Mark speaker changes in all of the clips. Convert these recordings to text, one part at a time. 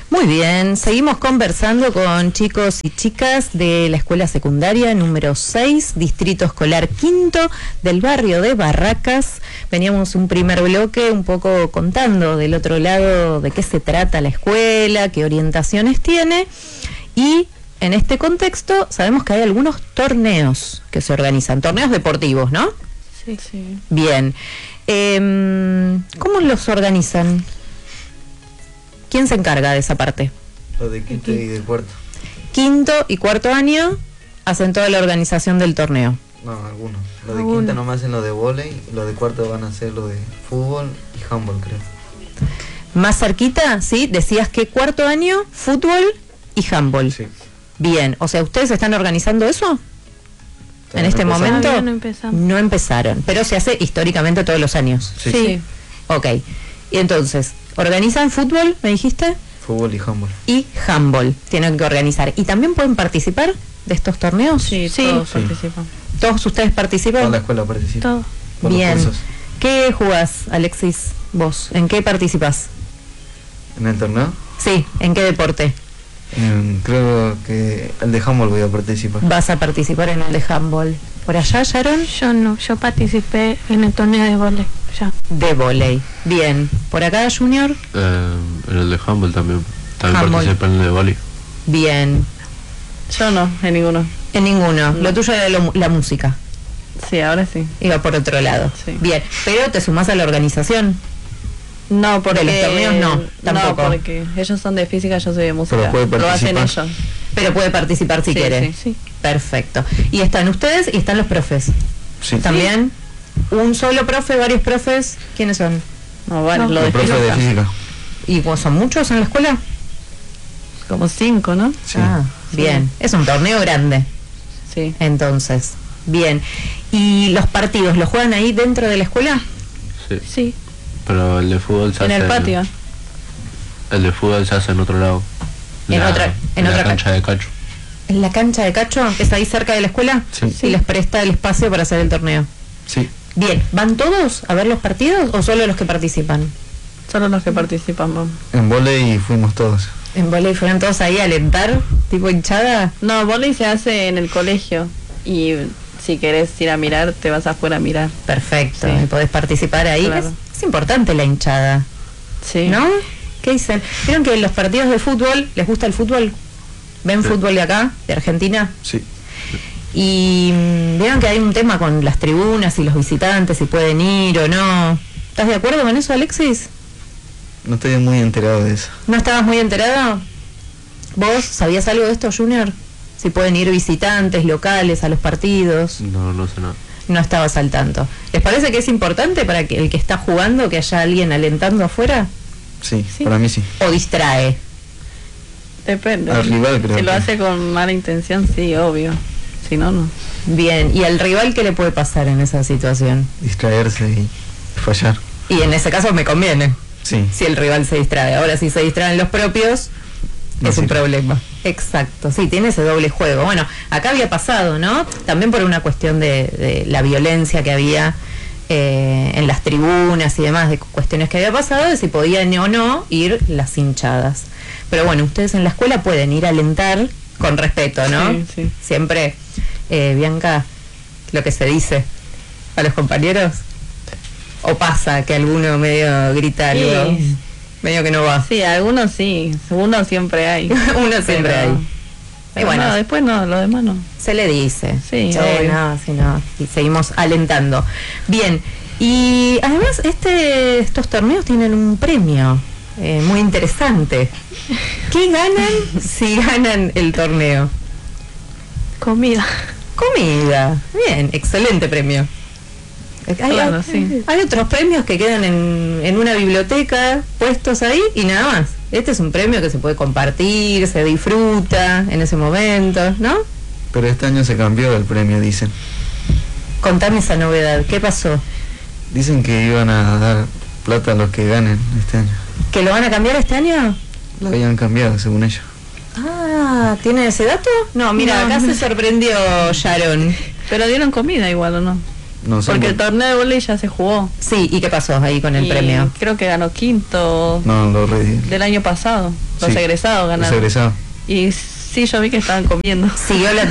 Speaker 1: Muy bien, seguimos conversando con chicos y chicas de la escuela secundaria número 6, Distrito Escolar Quinto, del barrio de Barracas. Veníamos un primer bloque un poco contando del otro lado de qué se trata la escuela, qué orientaciones tiene, y en este contexto sabemos que hay algunos torneos que se organizan, torneos deportivos, ¿no?
Speaker 2: Sí, sí.
Speaker 1: Bien, ¿cómo los organizan? ¿Quién se encarga de esa parte?
Speaker 3: Los de quinto y de cuarto.
Speaker 1: Quinto y cuarto año hacen toda la organización del torneo.
Speaker 3: No, algunos. Los de quinta nomás hacen lo de vóley, los de cuarto van a hacer lo de fútbol y handball, creo.
Speaker 1: Más cerquita, ¿sí? Decías que cuarto año, fútbol y handball.
Speaker 3: Sí.
Speaker 1: Bien, o sea, ¿ustedes están organizando eso? En este momento
Speaker 2: Todavía no empezamos.
Speaker 1: no empezaron, pero se hace históricamente todos los años.
Speaker 3: Sí.
Speaker 2: Sí.
Speaker 1: Ok, y entonces, ¿organizan fútbol, me dijiste?
Speaker 3: Fútbol y handball.
Speaker 1: Y handball, tienen que organizar. ¿Y también pueden participar de estos torneos?
Speaker 2: Sí,
Speaker 3: Sí.
Speaker 2: todos participan.
Speaker 1: ¿Todos ustedes participan?
Speaker 3: Toda la escuela participa.
Speaker 2: Todos.
Speaker 3: Por los
Speaker 1: Bien.
Speaker 3: cursos.
Speaker 1: ¿Qué jugás, Alexis, vos? ¿En qué participás?
Speaker 3: ¿En el torneo?
Speaker 1: Sí, ¿en qué deporte?
Speaker 3: Creo que el de handball voy a participar.
Speaker 1: Vas a participar en el de handball. ¿Por allá, Sharon?
Speaker 2: Yo no, yo participé en el torneo de vóley, ya.
Speaker 1: De vóley. Bien. ¿Por acá, Junior?
Speaker 4: En el de handball también. También
Speaker 1: Handball.
Speaker 4: participé en el de vóley.
Speaker 1: Bien.
Speaker 2: Yo no, en ninguno.
Speaker 1: En ninguno.
Speaker 2: No.
Speaker 1: Lo tuyo era la música.
Speaker 2: Sí, ahora sí.
Speaker 1: Iba por otro lado.
Speaker 2: Sí.
Speaker 1: Bien. ¿Pero te sumás a la organización?
Speaker 2: No, porque
Speaker 1: los torneos no, tampoco.
Speaker 2: No, porque ellos son de física, yo soy de música.
Speaker 3: Pero puede
Speaker 2: Lo hacen
Speaker 3: participar.
Speaker 2: ellos.
Speaker 1: Pero puede participar si
Speaker 2: Sí,
Speaker 1: quiere.
Speaker 2: sí, sí.
Speaker 1: Perfecto. Y están ustedes y están los profes.
Speaker 3: Sí.
Speaker 1: ¿También? ¿Un solo profe, varios profes? ¿Quiénes son?
Speaker 2: No, bueno,
Speaker 1: No.
Speaker 2: lo de
Speaker 3: El profe de
Speaker 2: física.
Speaker 3: física.
Speaker 1: ¿Y vos son muchos en la escuela?
Speaker 2: Como 5, ¿no?
Speaker 3: Sí.
Speaker 1: Ah, bien. Es un torneo grande,
Speaker 2: Sí.
Speaker 1: entonces. Bien. ¿Y los partidos los juegan ahí dentro de la escuela?
Speaker 4: Sí.
Speaker 2: Sí.
Speaker 4: Pero el de fútbol se
Speaker 2: En
Speaker 4: hace.
Speaker 2: el patio.
Speaker 4: El de fútbol se hace en otro lado.
Speaker 1: En
Speaker 4: La-
Speaker 1: otra
Speaker 4: en la
Speaker 1: ca-
Speaker 4: cancha de Cacho.
Speaker 1: ¿En la cancha de Cacho? ¿Es ahí cerca de la escuela?
Speaker 3: Sí.
Speaker 1: Y les presta el espacio para hacer el torneo.
Speaker 3: Sí.
Speaker 1: Bien. ¿Van todos a ver los partidos o solo los que participan?
Speaker 2: Solo los que participan, vamos.
Speaker 3: En vóley fuimos todos.
Speaker 1: ¿En vóley fueron todos ahí a alentar? ¿Tipo hinchada?
Speaker 2: No, vóley se hace en el colegio. Y si querés ir a mirar, te vas afuera a mirar.
Speaker 1: Perfecto.
Speaker 2: Sí.
Speaker 1: Y podés participar ahí.
Speaker 2: Claro.
Speaker 1: Es importante la hinchada,
Speaker 2: Sí.
Speaker 1: ¿no? ¿Qué dicen? ¿Vieron que en los partidos de fútbol, les gusta el fútbol? ¿Ven
Speaker 4: Sí.
Speaker 1: fútbol de acá, de Argentina?
Speaker 3: Sí.
Speaker 1: Y vieron que hay un tema con las tribunas y los visitantes, si pueden ir o no. ¿Estás de acuerdo con eso, Alexis?
Speaker 3: No estoy muy enterado de eso.
Speaker 1: ¿No estabas muy enterado? ¿Vos sabías algo de esto, Junior? Si pueden ir visitantes locales a los partidos.
Speaker 4: No sé nada.
Speaker 1: No estabas al tanto. ¿Les parece que es importante para que el que está jugando que haya alguien alentando afuera?
Speaker 3: Sí,
Speaker 2: Sí.
Speaker 3: para mí sí.
Speaker 1: ¿O distrae?
Speaker 2: Depende.
Speaker 3: Al rival, creo
Speaker 2: Si lo
Speaker 3: que.
Speaker 2: hace con mala intención, sí, obvio. Si no, no.
Speaker 1: Bien, ¿y al rival qué le puede pasar en esa situación?
Speaker 3: Distraerse y fallar.
Speaker 1: Y en ese caso me conviene,
Speaker 3: Sí.
Speaker 1: si el rival se distrae. Ahora, si se distraen los propios,
Speaker 3: No
Speaker 1: es un
Speaker 3: sirve.
Speaker 1: problema. Exacto, sí, tiene ese doble juego. Bueno, acá había pasado, ¿no? También por una cuestión de la violencia que había en las tribunas y demás, de cuestiones que había pasado, de si podían o no ir las hinchadas. Pero bueno, ustedes en la escuela pueden ir a alentar con respeto, ¿no?
Speaker 2: Sí, sí.
Speaker 1: Siempre, Bianca, lo que se dice a los compañeros, o pasa que alguno medio grita
Speaker 2: Sí.
Speaker 1: algo, medio que no va.
Speaker 2: Sí, algunos sí. Uno siempre hay.
Speaker 1: Uno siempre
Speaker 2: Pero-
Speaker 1: hay.
Speaker 2: Pero
Speaker 1: Y bueno,
Speaker 2: no, después no, lo demás no.
Speaker 1: se le dice.
Speaker 2: Sí,
Speaker 1: Che,
Speaker 2: obvio.
Speaker 1: no, si no, y seguimos alentando. Bien, y además estos torneos tienen un premio muy interesante. ¿Qué ganan si ganan el torneo?
Speaker 2: Comida.
Speaker 1: Comida. Bien, excelente premio.
Speaker 2: Claro, sí.
Speaker 1: Hay otros premios que quedan en una biblioteca puestos ahí y nada más. Este es un premio que se puede compartir, se disfruta en ese momento, ¿no?
Speaker 3: Pero este año se cambió el premio, dicen.
Speaker 1: Contame esa novedad, ¿qué pasó?
Speaker 3: Dicen que iban a dar plata a los que ganen este año.
Speaker 1: ¿Que lo van a cambiar este año?
Speaker 3: Lo habían cambiado, según ellos.
Speaker 1: Ah, ¿tiene ese dato? No, mira,
Speaker 2: No,
Speaker 1: acá
Speaker 2: no.
Speaker 1: se sorprendió Sharon.
Speaker 2: Pero dieron comida igual, ¿o no?
Speaker 3: No sé.
Speaker 2: Porque el torneo de vóley ya se jugó.
Speaker 1: Sí, ¿y qué pasó ahí con el
Speaker 2: Y
Speaker 1: premio?
Speaker 2: creo que ganó quinto
Speaker 3: No, lo re...
Speaker 2: del año pasado. Los
Speaker 3: Sí,
Speaker 2: egresados
Speaker 3: los
Speaker 2: ganaron.
Speaker 3: egresados.
Speaker 2: Y sí, yo vi que estaban comiendo.
Speaker 1: Siguió la...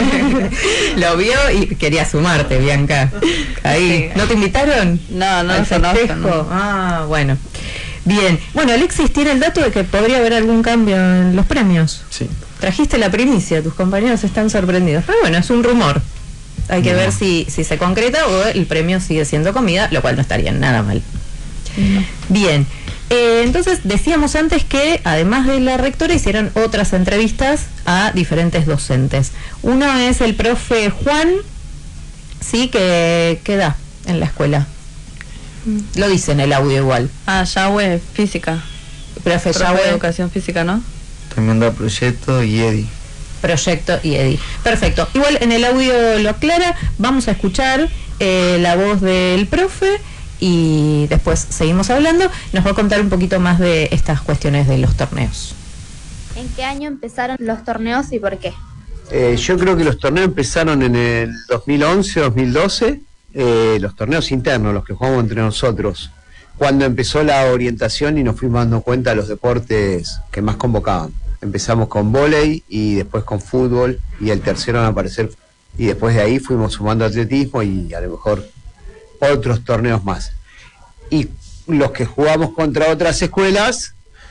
Speaker 1: Lo vio y quería sumarte, Bianca. Ahí.
Speaker 2: Sí.
Speaker 1: ¿No te invitaron?
Speaker 2: No, no
Speaker 1: al
Speaker 2: los conozco,
Speaker 1: festejo.
Speaker 2: no.
Speaker 1: Ah, bueno. Bien. Bueno, Alexis tiene el dato de que podría haber algún cambio en los premios.
Speaker 3: Sí.
Speaker 1: Trajiste la primicia, tus compañeros están sorprendidos. Pero bueno, es un rumor. Hay que ver si se concreta o el premio sigue siendo comida, lo cual no estaría nada mal. Bien. Entonces decíamos antes que además de la rectora hicieron otras entrevistas a diferentes docentes. Uno es el profe Juan, sí, que da en la escuela. Lo dice en el audio igual.
Speaker 2: Ah, Yahweh, física.
Speaker 1: Profe
Speaker 2: Profe de
Speaker 1: Yahweh,
Speaker 2: educación física, ¿no?
Speaker 3: También da Proyecto y Eddie.
Speaker 1: Proyecto y Eddie. Perfecto. Igual en el audio lo aclara. Vamos a escuchar la voz del profe y después seguimos hablando. Nos va a contar un poquito más de estas cuestiones de los torneos.
Speaker 5: ¿En qué año empezaron los torneos y por qué?
Speaker 6: Yo creo que los torneos empezaron en el 2011, 2012, los torneos internos, los que jugamos entre nosotros, cuando empezó la orientación y nos fuimos dando cuenta de los deportes que más convocaban. Empezamos con vóley y después con fútbol y el tercero en aparecer, y después de ahí fuimos sumando atletismo y a lo mejor otros torneos más. Y los que jugamos contra otras escuelas,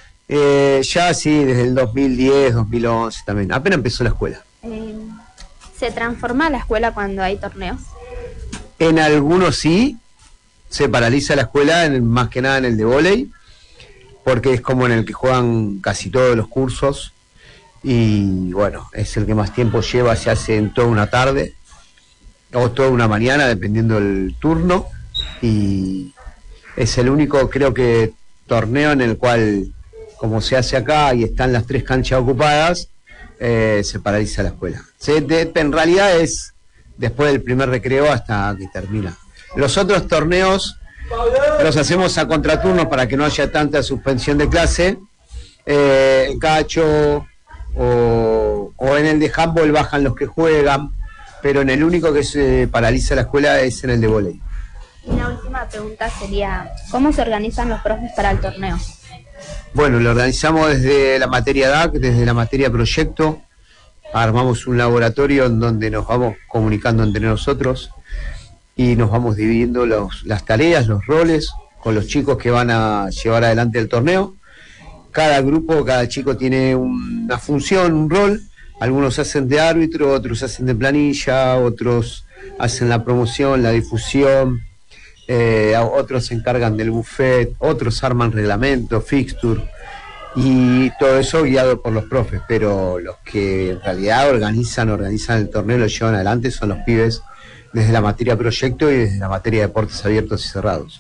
Speaker 6: ya sí, desde el 2010, 2011 también, apenas empezó la escuela.
Speaker 5: ¿Se transforma la escuela cuando hay torneos?
Speaker 6: En algunos sí, se paraliza la escuela, más que nada en el de vóley, porque es como en el que juegan casi todos los cursos, y bueno, es el que más tiempo lleva, se hace en toda una tarde, o toda una mañana, dependiendo del turno, y es el único, creo que, torneo en el cual, como se hace acá y están las 3 canchas ocupadas, se paraliza la escuela. En realidad es después del primer recreo hasta que termina. Los otros torneos los hacemos a contraturno para que no haya tanta suspensión de clase. El cacho o en el de handball bajan los que juegan, pero en el único que se paraliza la escuela es en el de vóley.
Speaker 5: Y la última pregunta sería, ¿cómo se organizan los profes para el torneo?
Speaker 6: Bueno, lo organizamos desde la materia DAC, desde la materia proyecto. Armamos un laboratorio en donde nos vamos comunicando entre nosotros y nos vamos dividiendo las tareas, los roles con los chicos que van a llevar adelante el torneo. Cada grupo, cada chico tiene una función, un rol. Algunos hacen de árbitro, otros hacen de planilla, otros hacen la promoción, la difusión, otros se encargan del buffet, otros arman reglamento, fixture, y todo eso guiado por los profes, pero los que en realidad organizan el torneo y lo llevan adelante son los pibes desde la materia proyecto y desde la materia de deportes abiertos y cerrados.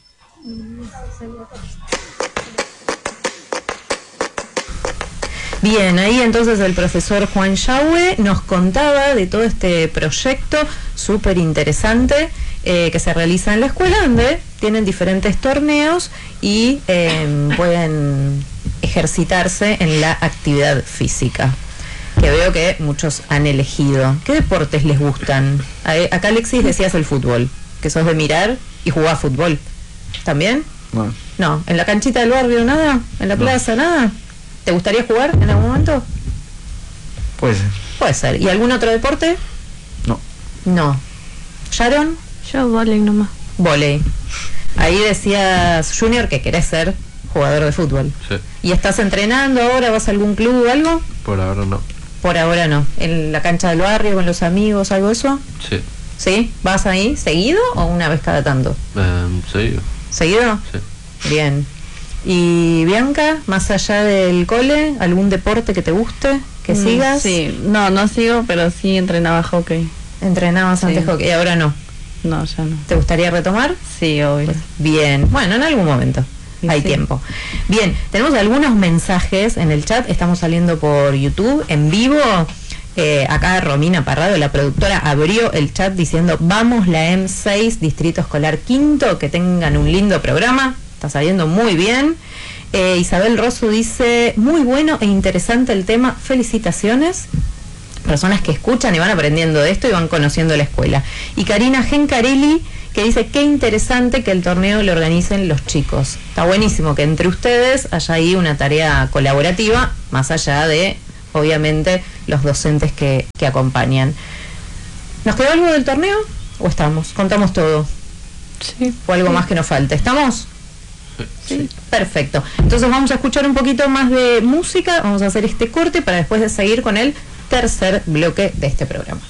Speaker 1: Bien, ahí entonces el profesor Juan Yahweh nos contaba de todo este proyecto súper interesante que se realiza en la escuela, donde tienen diferentes torneos y pueden ejercitarse en la actividad física, que veo que muchos han elegido. ¿Qué deportes les gustan? Acá Alexis decías el fútbol, que sos de mirar y jugar fútbol. ¿También?
Speaker 3: Bueno,
Speaker 1: No, ¿en la canchita del barrio nada? ¿En la plaza nada? ¿Te gustaría jugar en algún momento?
Speaker 3: puede ser.
Speaker 1: Puede ser. ¿Y algún otro deporte?
Speaker 3: No.
Speaker 1: No. ¿Sharon?
Speaker 2: Yo vóley nomás.
Speaker 1: Vóley. Ahí decías, Junior, que querés ser jugador de fútbol.
Speaker 4: Sí,
Speaker 1: ¿Y estás entrenando ahora? ¿Vas a algún club o algo?
Speaker 4: por ahora no.
Speaker 1: Por ahora no. ¿En la cancha del barrio, con los amigos, algo de eso?
Speaker 4: Sí,
Speaker 1: ¿Sí? ¿Vas ahí seguido o una vez cada tanto?
Speaker 4: seguido.
Speaker 1: ¿Seguido?
Speaker 4: Sí.
Speaker 1: Bien. ¿Y Bianca, más allá del cole, algún deporte que te guste, que sigas?
Speaker 2: Sí, no sigo, pero sí entrenaba hockey.
Speaker 1: ¿Entrenabas
Speaker 2: Sí.
Speaker 1: antes hockey y ahora no?
Speaker 2: No, ya no.
Speaker 1: ¿Te gustaría retomar?
Speaker 2: Sí, obvio.
Speaker 1: Pues, bien, bueno, en algún momento.
Speaker 2: Sí,
Speaker 1: Hay
Speaker 2: sí.
Speaker 1: tiempo. Bien, tenemos algunos mensajes en el chat, estamos saliendo por YouTube en vivo. Acá Romina Parrado, la productora, abrió el chat diciendo: vamos la M6, Distrito Escolar Quinto, que tengan un lindo programa, está saliendo muy bien. Isabel Rosso dice: muy bueno e interesante el tema, felicitaciones. Personas que escuchan y van aprendiendo de esto y van conociendo la escuela. Y Karina Gencarelli que dice qué interesante que el torneo lo organicen los chicos. Está buenísimo que entre ustedes haya ahí una tarea colaborativa, más allá de, obviamente, los docentes que acompañan. ¿Nos quedó algo del torneo o estamos? ¿Contamos todo?
Speaker 2: Sí.
Speaker 1: ¿O algo más que nos falte? ¿Estamos?
Speaker 2: Sí.
Speaker 1: Perfecto. Entonces vamos a escuchar un poquito más de música, vamos a hacer este corte para después de seguir con el tercer bloque de este programa.